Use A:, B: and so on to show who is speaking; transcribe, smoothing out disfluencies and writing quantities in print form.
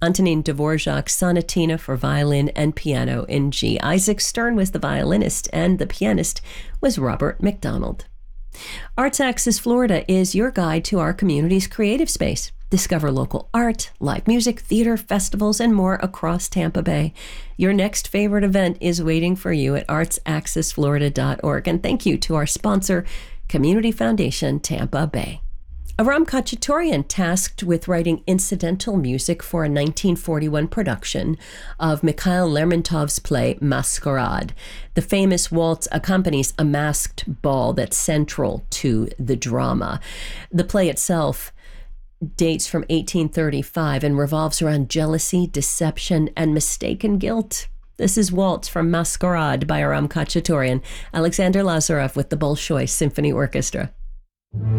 A: Antonin Dvorak's Sonatina for violin and piano in G. Isaac Stern was the violinist, and the pianist was Robert McDonald. Arts Axis Florida is your guide to our community's creative space. Discover local art, live music, theater, festivals, and more across Tampa Bay. Your next favorite event is waiting for you at artsaccessflorida.org. And thank you to our sponsor, Community Foundation Tampa Bay. Aram Khachaturian, tasked with writing incidental music for a 1941 production of Mikhail Lermontov's play Masquerade. The famous waltz accompanies a masked ball that's central to the drama. The play itself dates from 1835 and revolves around jealousy, deception, and mistaken guilt. This is Waltz from Masquerade by Aram Khachaturian. Alexander Lazarev with the Bolshoi Symphony Orchestra.